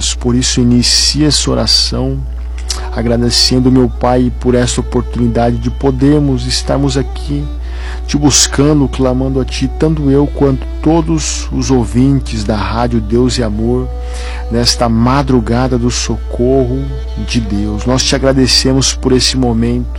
graças. Por isso inicie essa oração agradecendo, meu Pai, por essa oportunidade de podermos estarmos aqui te buscando, clamando a Ti, tanto eu quanto todos os ouvintes da Rádio Deus e Amor, nesta madrugada do socorro de Deus. Nós te agradecemos por esse momento,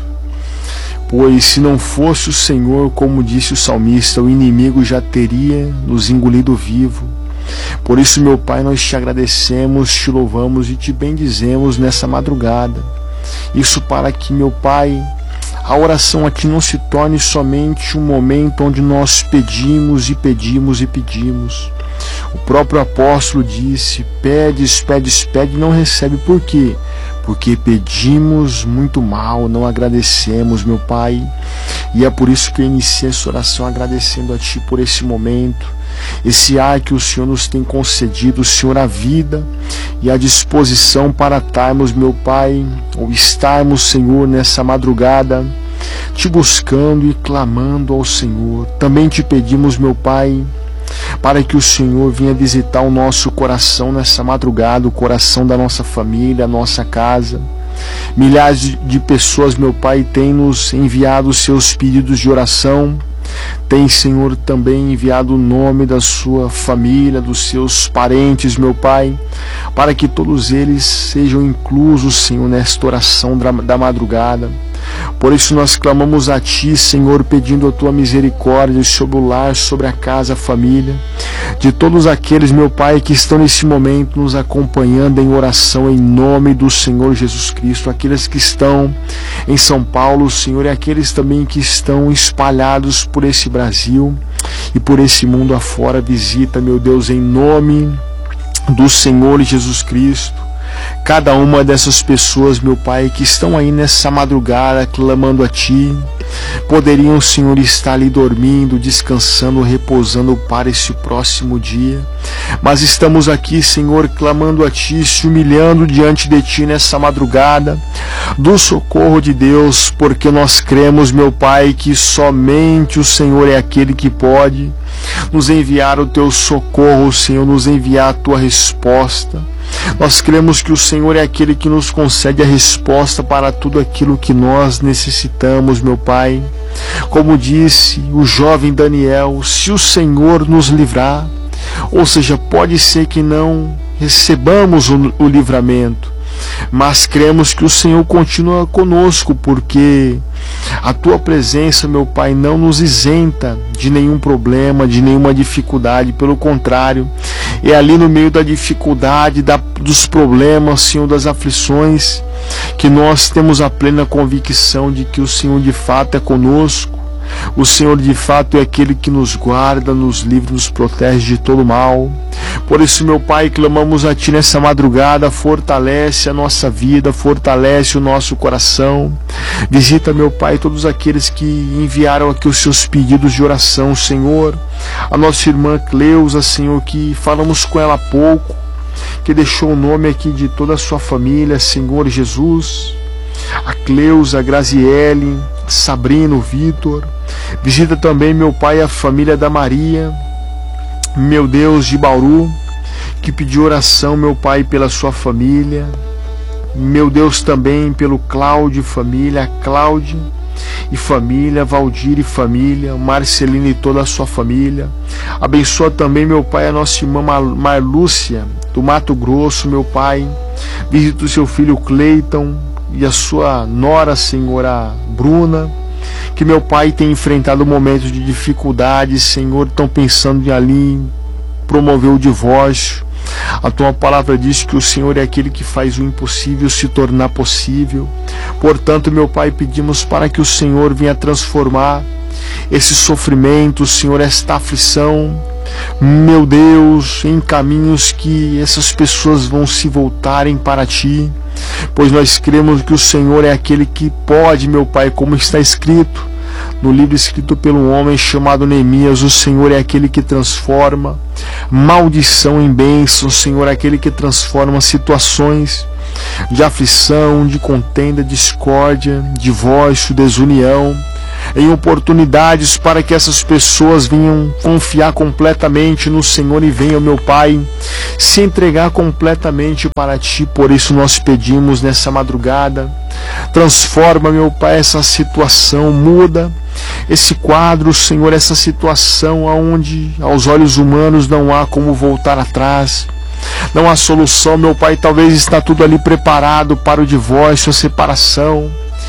pois se não fosse o Senhor, como disse o salmista, o inimigo já teria nos engolido vivo. Por isso, meu Pai, nós te agradecemos, te louvamos e te bendizemos nessa madrugada. Isso para que, meu Pai, a oração aqui não se torne somente um momento onde nós pedimos e pedimos e pedimos. O próprio apóstolo disse: pedes, pedes, pede e não recebe. Por quê? Porque pedimos muito mal, não agradecemos, meu Pai. E é por isso que eu iniciei essa oração agradecendo a Ti por esse momento, esse ar que o Senhor nos tem concedido, Senhor, a vida e a disposição para estarmos, meu Pai, ou estarmos, Senhor, nessa madrugada, te buscando e clamando ao Senhor. Também te pedimos, meu Pai, para que o Senhor venha visitar o nosso coração nessa madrugada, o coração da nossa família, a nossa casa. Milhares de pessoas, meu Pai, têm nos enviado os seus pedidos de oração. Tem, Senhor, também enviado o nome da sua família, dos seus parentes, meu Pai, para que todos eles sejam inclusos, Senhor, nesta oração da madrugada. Por isso nós clamamos a Ti, Senhor, pedindo a Tua misericórdia sobre o lar, sobre a casa, a família, de todos aqueles, meu Pai, que estão nesse momento nos acompanhando em oração em nome do Senhor Jesus Cristo, aqueles que estão em São Paulo, Senhor, e aqueles também que estão espalhados por esse Brasil e por esse mundo afora. Visita, meu Deus, em nome do Senhor Jesus Cristo, cada uma dessas pessoas, meu Pai, que estão aí nessa madrugada clamando a Ti. Poderiam, Senhor, estar ali dormindo, descansando, repousando para esse próximo dia, mas estamos aqui, Senhor, clamando a Ti, se humilhando diante de Ti nessa madrugada do socorro de Deus, porque nós cremos, meu Pai, que somente o Senhor é aquele que pode nos enviar o Teu socorro, Senhor, nos enviar a Tua resposta. Nós cremos que o Senhor é aquele que nos concede a resposta para tudo aquilo que nós necessitamos, meu Pai. Como disse o jovem Daniel, se o Senhor nos livrar, ou seja, pode ser que não recebamos o livramento, mas cremos que o Senhor continua conosco, porque a Tua presença, meu Pai, não nos isenta de nenhum problema, de nenhuma dificuldade. Pelo contrário, é ali no meio da dificuldade, dos problemas, Senhor, das aflições, que nós temos a plena convicção de que o Senhor de fato é conosco. O Senhor de fato é aquele que nos guarda, nos livra, nos protege de todo mal. Por isso, meu Pai, clamamos a Ti nessa madrugada. Fortalece a nossa vida, fortalece o nosso coração. Visita, meu Pai, todos aqueles que enviaram aqui os seus pedidos de oração, Senhor. A nossa irmã Cleusa, Senhor, que falamos com ela há pouco, que deixou o nome aqui de toda a sua família, Senhor Jesus. A Cleusa, a Graziele, Sabrina, o Vitor. Visita também, meu Pai, a família da Maria, meu Deus, de Bauru, que pediu oração, meu Pai, pela sua família. Meu Deus, também pelo Cláudio e família, a Cláudia e família, Valdir e família, Marcelina e toda a sua família. Abençoa também, meu Pai, a nossa irmã Marlúcia, do Mato Grosso, meu Pai. Visita o seu filho Cleiton e a sua nora, Senhor, a Bruna, que, meu Pai, tem enfrentado momentos de dificuldade, Senhor, estão pensando em ali promover o divórcio. A Tua palavra diz que o Senhor é aquele que faz o impossível se tornar possível. Portanto, meu Pai, pedimos para que o Senhor venha transformar esse sofrimento, Senhor, esta aflição, meu Deus, em caminhos que essas pessoas vão se voltarem para Ti, pois nós cremos que o Senhor é aquele que pode, meu Pai, como está escrito no livro escrito pelo homem chamado Neemias, o Senhor é aquele que transforma maldição em bênção. O Senhor é aquele que transforma situações de aflição, de contenda, discórdia, divórcio, desunião, em oportunidades para que essas pessoas venham confiar completamente no Senhor e venham, meu Pai, se entregar completamente para Ti. Por isso nós pedimos nessa madrugada, transforma, meu Pai, essa situação, muda esse quadro, Senhor, essa situação onde aos olhos humanos não há como voltar atrás, não há solução, meu Pai. Talvez está tudo ali preparado para o divórcio, a separação.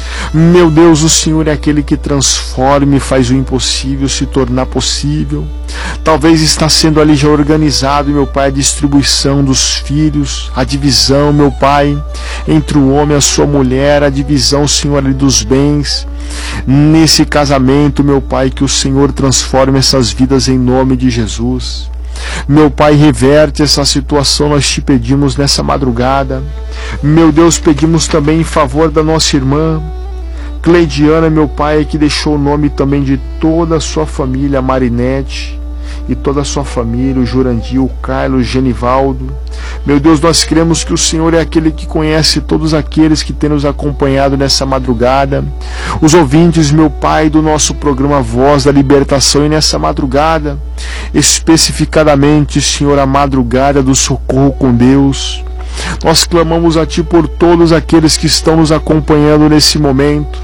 Meu Deus, o Senhor é aquele que transforma e faz o impossível se tornar possível. Talvez está sendo ali já organizado, meu Pai, a distribuição dos filhos, a divisão, meu Pai, entre o homem e a sua mulher, a divisão, Senhor, ali dos bens. Nesse casamento, meu Pai, que o Senhor transforme essas vidas em nome de Jesus. Meu Pai, reverte essa situação, nós te pedimos nessa madrugada. Meu Deus, pedimos também em favor da nossa irmã Cleidiana, meu Pai, que deixou o nome também de toda a sua família, a Marinete e toda a sua família, o Jurandir, o Carlos, o Genivaldo. Meu Deus, nós cremos que o Senhor é aquele que conhece todos aqueles que têm nos acompanhado nessa madrugada, os ouvintes, meu Pai, do nosso programa Voz da Libertação, e nessa madrugada, especificadamente, Senhor, a madrugada do socorro com Deus. Nós clamamos a Ti por todos aqueles que estão nos acompanhando nesse momento.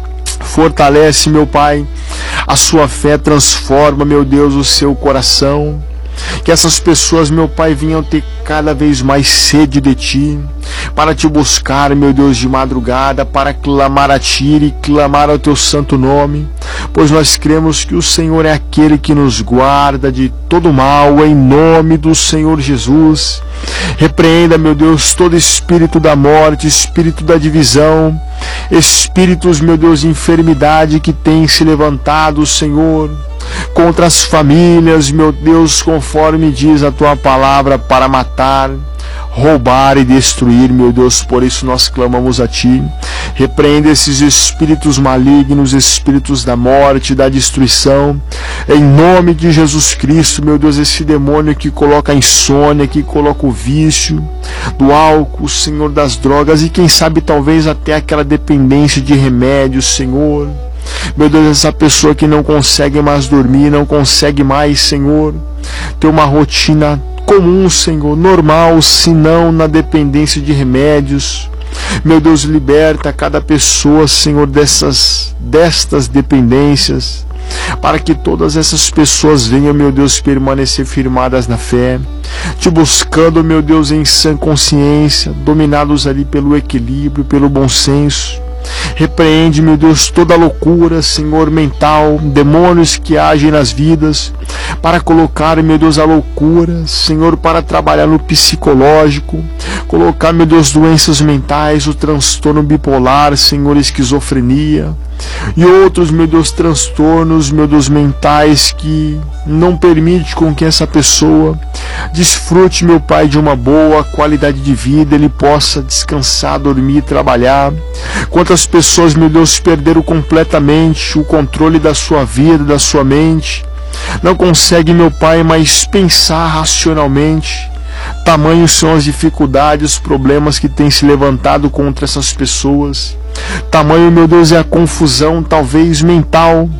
Fortalece, meu Pai, a sua fé, transforma, meu Deus, o seu coração. Que essas pessoas, meu Pai, venham ter cada vez mais sede de Ti, para Te buscar, meu Deus, de madrugada, para clamar a Ti e clamar ao Teu santo nome, pois nós cremos que o Senhor é aquele que nos guarda de todo mal, em nome do Senhor Jesus. Repreenda, meu Deus, todo espírito da morte, espírito da divisão, espíritos, meu Deus, de enfermidade que tem se levantado, Senhor, contra as famílias, meu Deus, conforme diz a Tua palavra, para matar, roubar e destruir, meu Deus. Por isso nós clamamos a Ti. Repreenda esses espíritos malignos, espíritos da morte, da destruição, em nome de Jesus Cristo, meu Deus. Esse demônio que coloca a insônia, que coloca o vício do álcool, Senhor, das drogas, e quem sabe talvez até aquela dependência de remédios, Senhor. Meu Deus, essa pessoa que não consegue mais dormir, não consegue mais, Senhor, ter uma rotina comum, Senhor, normal, senão na dependência de remédios. Meu Deus, liberta cada pessoa, Senhor, destas dependências, para que todas essas pessoas venham, meu Deus, permanecer firmadas na fé, Te buscando, meu Deus, em sã consciência, dominados ali pelo equilíbrio, pelo bom senso. Repreende, meu Deus, toda loucura, Senhor, mental, demônios que agem nas vidas, para colocar, meu Deus, a loucura, Senhor, para trabalhar no psicológico, colocar, meu Deus, doenças mentais, o transtorno bipolar, Senhor, esquizofrenia, e outros, meu Deus, transtornos, meu Deus, mentais que não permite com que essa pessoa desfrute, meu Pai, de uma boa qualidade de vida, ele possa descansar, dormir, trabalhar. Quantas pessoas, meu Deus, perderam completamente o controle da sua vida, da sua mente, não consegue, meu Pai, mais pensar racionalmente. Tamanhos são as dificuldades, os problemas que têm se levantado contra essas pessoas. Tamanho, meu Deus, é a confusão, talvez mental,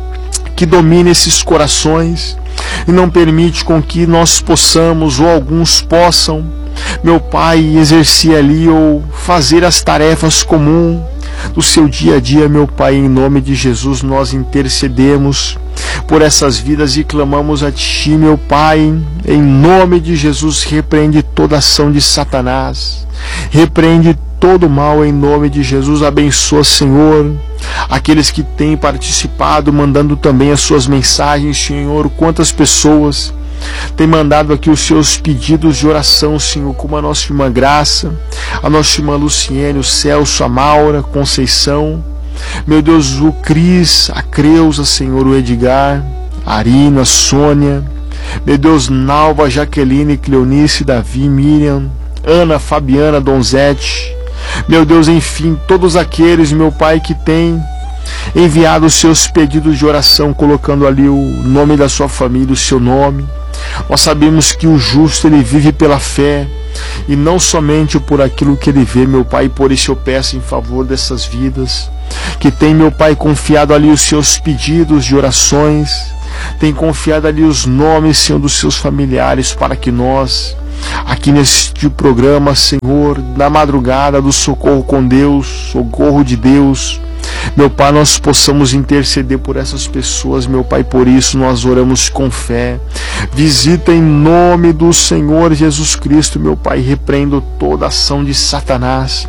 que domina esses corações e não permite com que nós possamos, ou alguns possam, meu Pai, exercer ali ou fazer as tarefas comuns do seu dia a dia, meu Pai. Em nome de Jesus nós intercedemos por essas vidas e clamamos a Ti, meu Pai. Em nome de Jesus, repreende toda ação de Satanás, repreende todo mal em nome de Jesus. Abençoa, Senhor, aqueles que têm participado, mandando também as suas mensagens, Senhor. Quantas pessoas têm mandado aqui os seus pedidos de oração, Senhor, como a nossa irmã Graça, a nossa irmã Luciene, o Celso, a Maura, Conceição, meu Deus, o Cris, a Creuza, Senhor, o Edgar, a Arina, a Sônia, meu Deus, Nalva, Jaqueline, Cleonice, Davi, Miriam, Ana, Fabiana, Donzete, meu Deus, enfim, todos aqueles, meu Pai, que têm enviado os seus pedidos de oração, colocando ali o nome da sua família, o seu nome. Nós sabemos que o justo, ele vive pela fé e não somente por aquilo que ele vê, meu Pai. Por isso eu peço em favor dessas vidas, que tem, meu Pai, confiado ali os seus pedidos de orações, tem confiado ali os nomes, Senhor, dos seus familiares, para que nós, aqui neste programa, Senhor, na madrugada do Socorro com Deus, Socorro de Deus, meu Pai, nós possamos interceder por essas pessoas, meu Pai. Por isso nós oramos com fé. Visita em nome do Senhor Jesus Cristo, meu Pai. Repreendo toda ação de Satanás,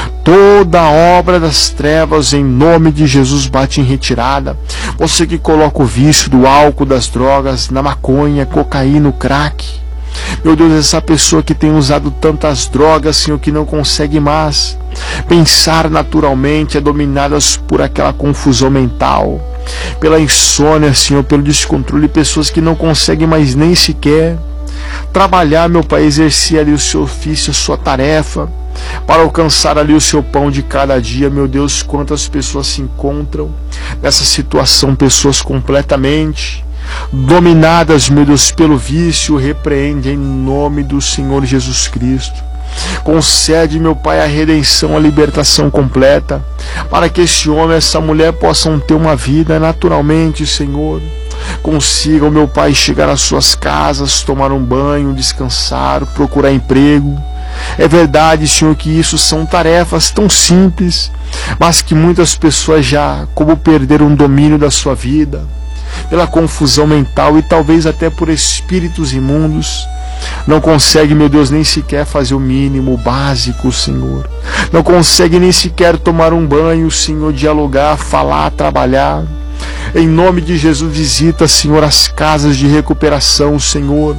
toda obra das trevas, em nome de Jesus, bate em retirada. Você que coloca o vício do álcool, das drogas, na maconha, cocaína, o crack, meu Deus, essa pessoa que tem usado tantas drogas, Senhor, que não consegue mais pensar naturalmente, é dominada por aquela confusão mental, pela insônia, Senhor, pelo descontrole, pessoas que não conseguem mais nem sequer trabalhar, meu Pai, exercer ali o seu ofício, a sua tarefa, para alcançar ali o seu pão de cada dia. Meu Deus, quantas pessoas se encontram nessa situação, pessoas completamente dominadas, meu Deus, pelo vício. Repreende em nome do Senhor Jesus Cristo. Concede, meu Pai, a redenção, a libertação completa, para que esse homem, essa mulher possam ter uma vida naturalmente, Senhor. Consigam, meu Pai, chegar às suas casas, tomar um banho, descansar, procurar emprego. É verdade, Senhor, que isso são tarefas tão simples, mas que muitas pessoas já, como perderam o domínio da sua vida, pela confusão mental e talvez até por espíritos imundos, não consegue, meu Deus, nem sequer fazer o mínimo, o básico, Senhor. Não consegue nem sequer tomar um banho, Senhor, dialogar, falar, trabalhar. Em nome de Jesus, visita, Senhor, as casas de recuperação, Senhor,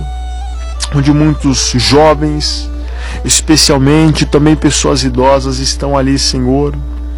onde muitos jovens, especialmente também pessoas idosas, estão ali, Senhor,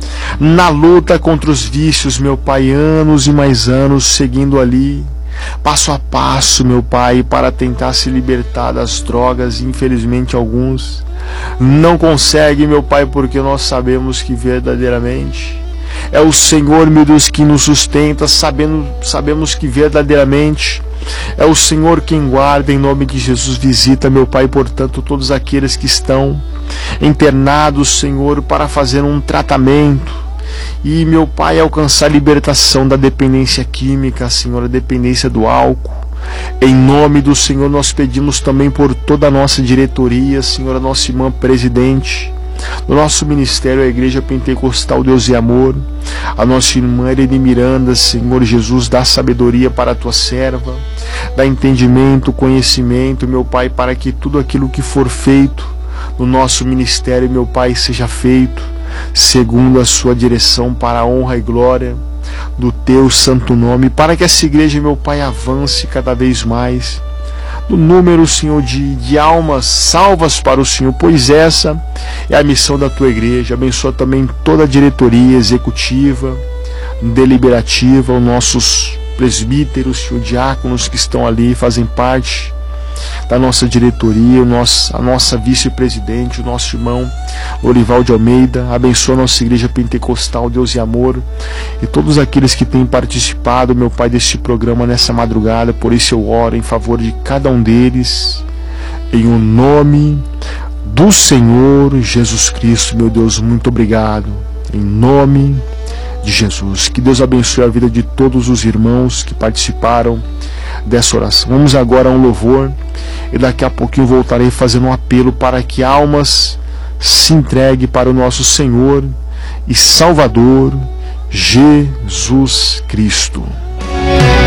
na luta contra os vícios, meu Pai, anos e mais anos, seguindo ali, passo a passo, meu Pai, para tentar se libertar das drogas. Infelizmente alguns não conseguem, meu Pai, porque nós sabemos que verdadeiramente é o Senhor, meu Deus, que nos sustenta. Sabemos que verdadeiramente é o Senhor quem guarda. Em nome de Jesus, visita, meu Pai, portanto, todos aqueles que estão internados, Senhor, para fazer um tratamento e, meu Pai, alcançar a libertação da dependência química, Senhor, a dependência do álcool. Em nome do Senhor, nós pedimos também por toda a nossa diretoria, Senhor, a nossa irmã presidente do nosso ministério, a Igreja Pentecostal Deus e Amor, a nossa irmã Irene Miranda. Senhor Jesus, dá sabedoria para a tua serva, dá entendimento, conhecimento, meu Pai, para que tudo aquilo que for feito no nosso ministério, meu Pai, seja feito segundo a sua direção, para a honra e glória do teu santo nome, para que essa igreja, meu Pai, avance cada vez mais no número, Senhor, de almas salvas para o Senhor, pois essa é a missão da tua igreja. Abençoa também toda a diretoria executiva, deliberativa, os nossos presbíteros, Senhor, diáconos que estão ali, fazem parte da nossa diretoria, a nossa vice-presidente, o nosso irmão Lorival de Almeida. Abençoa a nossa Igreja Pentecostal Deus e Amor e todos aqueles que têm participado, meu Pai, deste programa nessa madrugada. Por isso eu oro em favor de cada um deles, em o nome do Senhor Jesus Cristo. Meu Deus, muito obrigado, em nome de Jesus. Que Deus abençoe a vida de todos os irmãos que participaram dessa oração. Vamos agora a um louvor e daqui a pouquinho voltarei fazendo um apelo para que almas se entreguem para o nosso Senhor e Salvador Jesus Cristo.